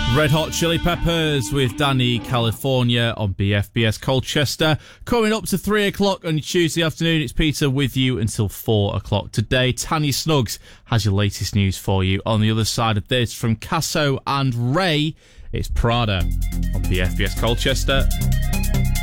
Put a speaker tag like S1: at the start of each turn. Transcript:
S1: Red Hot Chili Peppers with Danny California on BFBS Colchester. Coming up to 3 o'clock on Tuesday afternoon, it's Peter with you until 4 o'clock today. Tanya Snuggs has your latest news for you. On the other side of this, from Casso and Ray, it's Prada on BFBS Colchester.